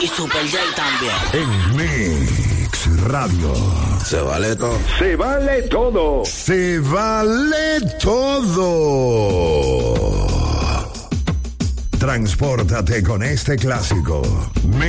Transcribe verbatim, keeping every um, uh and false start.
y Super J también. En Mix Radio. Se vale todo. Se vale todo. Se vale todo. Transpórtate con este clásico.